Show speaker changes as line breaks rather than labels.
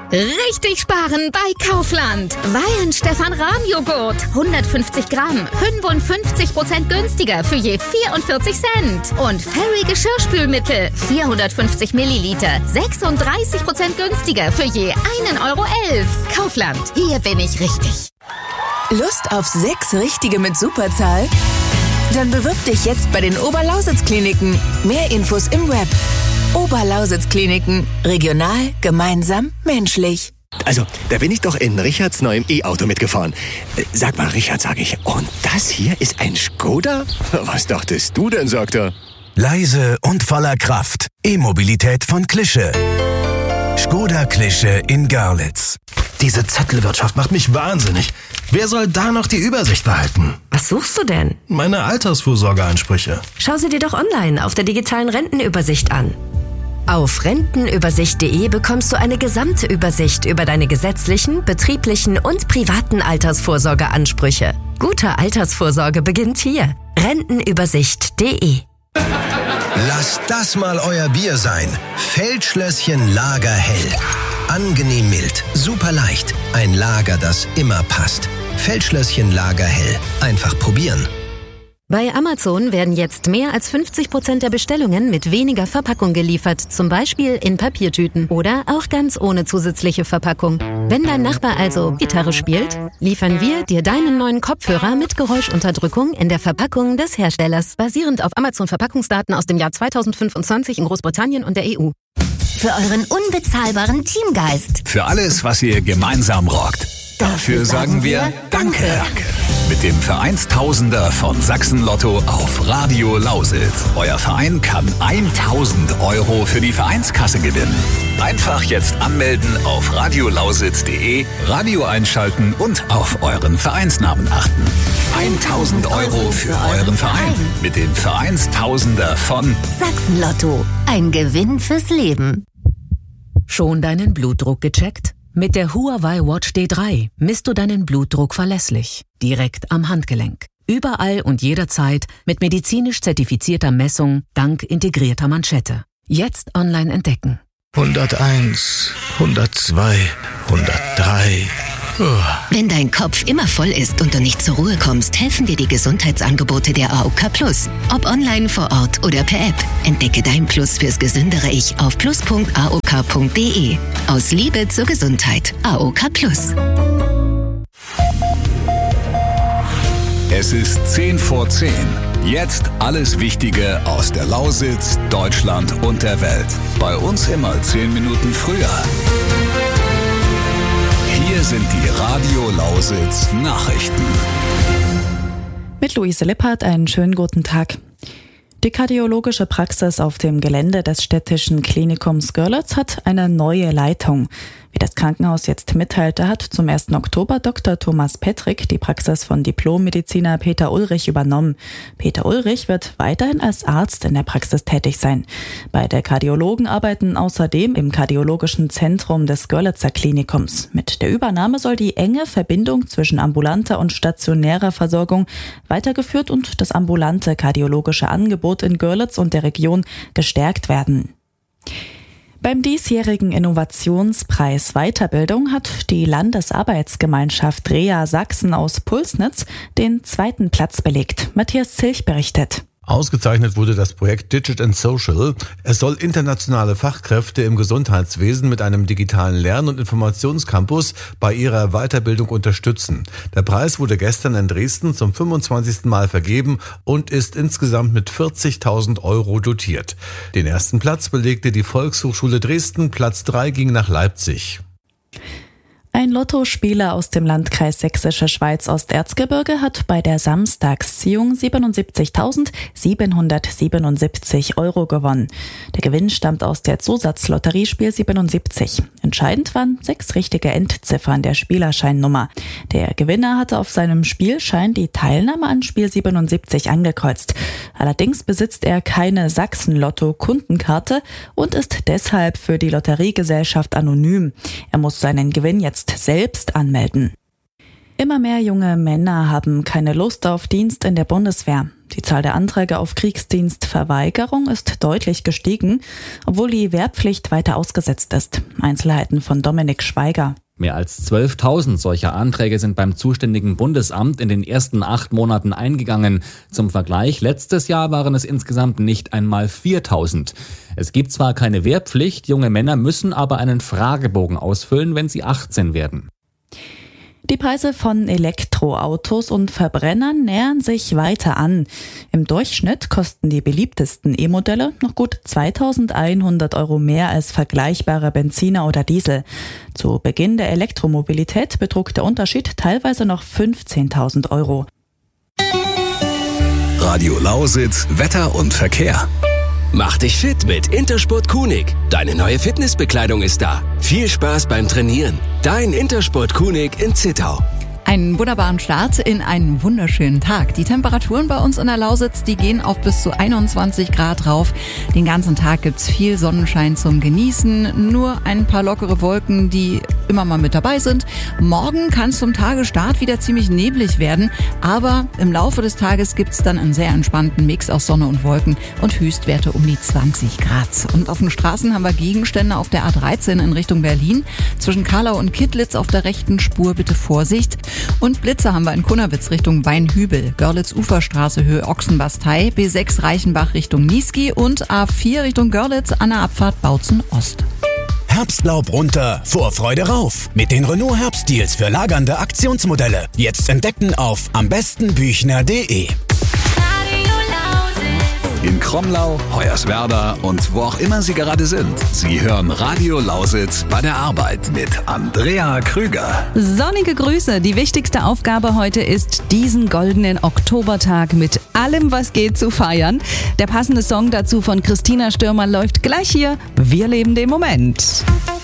Richtig sparen bei Kaufland. Weihenstephan-Rahm-Joghurt. 150 Gramm. 55% günstiger für je 44 Cent. Und Fairy Geschirrspülmittel. 450 Milliliter. 36% günstiger für je 1,11 Euro. Kaufland. Hier bin ich richtig.
Lust auf 6 Richtige mit Superzahl? Dann bewirb dich jetzt bei den Oberlausitz-Kliniken. Mehr Infos im Web. Oberlausitz-Kliniken. Regional, gemeinsam, menschlich.
Also, da bin ich doch in Richards neuem E-Auto mitgefahren. Sag mal, Richard, sag ich, und das hier ist ein Skoda? Was dachtest du denn, sagt er?
Leise und voller Kraft. E-Mobilität von Klische. Skoda Klische in Görlitz.
Diese Zettelwirtschaft macht mich wahnsinnig. Wer soll da noch die Übersicht behalten?
Was suchst du denn?
Meine Altersvorsorgeansprüche.
Schau sie dir doch online auf der digitalen Rentenübersicht an. Auf rentenübersicht.de bekommst du eine gesamte Übersicht über deine gesetzlichen, betrieblichen und privaten Altersvorsorgeansprüche. Gute Altersvorsorge beginnt hier. Rentenübersicht.de.
Lasst das mal euer Bier sein. Feldschlösschen Lager Hell. Angenehm mild, super leicht. Ein Lager, das immer passt. Feldschlösschen Lager Hell. Einfach probieren.
Bei Amazon werden jetzt mehr als 50% der Bestellungen mit weniger Verpackung geliefert, zum Beispiel in Papiertüten oder auch ganz ohne zusätzliche Verpackung. Wenn dein Nachbar also Gitarre spielt, liefern wir dir deinen neuen Kopfhörer mit Geräuschunterdrückung in der Verpackung des Herstellers, basierend auf Amazon-Verpackungsdaten aus dem Jahr 2025 in Großbritannien und der EU.
Für euren unbezahlbaren Teamgeist.
Für alles, was ihr gemeinsam rockt. Dafür sagen wir Danke. Mit dem Vereinstausender von Sachsen Lotto auf Radio Lausitz. Euer Verein kann 1.000 Euro für die Vereinskasse gewinnen. Einfach jetzt anmelden auf radiolausitz.de, Radio einschalten und auf euren Vereinsnamen achten. 1.000 Euro für euren Verein mit dem Vereinstausender von
Sachsen Lotto. Ein Gewinn fürs Leben.
Schon deinen Blutdruck gecheckt? Mit der Huawei Watch D3 misst du deinen Blutdruck verlässlich, direkt am Handgelenk. Überall und jederzeit mit medizinisch zertifizierter Messung dank integrierter Manschette. Jetzt online entdecken.
101, 102, 103.
Wenn dein Kopf immer voll ist und du nicht zur Ruhe kommst, helfen dir die Gesundheitsangebote der AOK Plus. Ob online, vor Ort oder per App. Entdecke dein Plus fürs gesündere Ich auf plus.aok.de. Aus Liebe zur Gesundheit. AOK Plus.
Es ist 10 vor 10. Jetzt alles Wichtige aus der Lausitz, Deutschland und der Welt. Bei uns immer 10 Minuten früher. Hier sind die Radio Lausitz Nachrichten.
Mit Luise Lippert einen schönen guten Tag. Die kardiologische Praxis auf dem Gelände des städtischen Klinikums Görlitz hat eine neue Leitung. Wie das Krankenhaus jetzt mitteilte, hat zum 1. Oktober Dr. Thomas Pettrick die Praxis von Diplommediziner Peter Ulrich übernommen. Peter Ulrich wird weiterhin als Arzt in der Praxis tätig sein. Beide Kardiologen arbeiten außerdem im kardiologischen Zentrum des Görlitzer Klinikums. Mit der Übernahme soll die enge Verbindung zwischen ambulanter und stationärer Versorgung weitergeführt und das ambulante kardiologische Angebot in Görlitz und der Region gestärkt werden. Beim diesjährigen Innovationspreis Weiterbildung hat die Landesarbeitsgemeinschaft REA Sachsen aus Pulsnitz den 2. Platz belegt. Matthias Zilch berichtet.
Ausgezeichnet wurde das Projekt Digit and Social. Es soll internationale Fachkräfte im Gesundheitswesen mit einem digitalen Lern- und Informationscampus bei ihrer Weiterbildung unterstützen. Der Preis wurde gestern in Dresden zum 25. Mal vergeben und ist insgesamt mit 40.000 Euro dotiert. Den ersten Platz belegte die Volkshochschule Dresden, Platz 3 ging nach Leipzig.
Ein Lottospieler aus dem Landkreis Sächsische Schweiz Osterzgebirge hat bei der Samstagsziehung 77.777 Euro gewonnen. Der Gewinn stammt aus der Zusatzlotterie Spiel 77. Entscheidend waren 6 richtige Endziffern der Spielerscheinnummer. Der Gewinner hatte auf seinem Spielschein die Teilnahme an Spiel 77 angekreuzt. Allerdings besitzt er keine Sachsen-Lotto-Kundenkarte und ist deshalb für die Lotteriegesellschaft anonym. Er muss seinen Gewinn jetzt selbst anmelden. Immer mehr junge Männer haben keine Lust auf Dienst in der Bundeswehr. Die Zahl der Anträge auf Kriegsdienstverweigerung ist deutlich gestiegen, obwohl die Wehrpflicht weiter ausgesetzt ist. Einzelheiten von Dominik Schweiger.
Mehr als 12.000 solcher Anträge sind beim zuständigen Bundesamt in den ersten 8 Monaten eingegangen. Zum Vergleich, letztes Jahr waren es insgesamt nicht einmal 4.000. Es gibt zwar keine Wehrpflicht, junge Männer müssen aber einen Fragebogen ausfüllen, wenn sie 18 werden.
Die Preise von Elektroautos und Verbrennern nähern sich weiter an. Im Durchschnitt kosten die beliebtesten E-Modelle noch gut 2.100 € mehr als vergleichbare Benziner oder Diesel. Zu Beginn der Elektromobilität betrug der Unterschied teilweise noch 15.000 €.
Radio Lausitz, Wetter und Verkehr.
Mach dich fit mit Intersport Kunig. Deine neue Fitnessbekleidung ist da. Viel Spaß beim Trainieren. Dein Intersport Kunig in Zittau.
Einen wunderbaren Start in einen wunderschönen Tag. Die Temperaturen bei uns in der Lausitz, die gehen auf bis zu 21 Grad rauf. Den ganzen Tag gibt's viel Sonnenschein zum Genießen. Nur ein paar lockere Wolken, die immer mal mit dabei sind. Morgen kann es zum Tagesstart wieder ziemlich neblig werden. Aber im Laufe des Tages gibt's dann einen sehr entspannten Mix aus Sonne und Wolken und Höchstwerte um die 20 Grad. Und auf den Straßen haben wir Gegenstände auf der A13 in Richtung Berlin. Zwischen Karlau und Kittlitz auf der rechten Spur bitte Vorsicht. Und Blitze haben wir in Kunnewitz Richtung Weinhübel, Görlitz-Uferstraße Höhe Ochsenbastei, B6 Reichenbach Richtung Niesky und A4 Richtung Görlitz an der Abfahrt Bautzen Ost.
Herbstlaub runter, Vorfreude rauf. Mit den Renault Herbstdeals für lagernde Aktionsmodelle. Jetzt entdecken auf ambestenbüchner.de.
In Kromlau, Hoyerswerda und wo auch immer Sie gerade sind. Sie hören Radio Lausitz bei der Arbeit mit Andrea Krüger.
Sonnige Grüße. Die wichtigste Aufgabe heute ist, diesen goldenen Oktobertag mit allem, was geht, zu feiern. Der passende Song dazu von Christina Stürmer läuft gleich hier. Wir leben den Moment.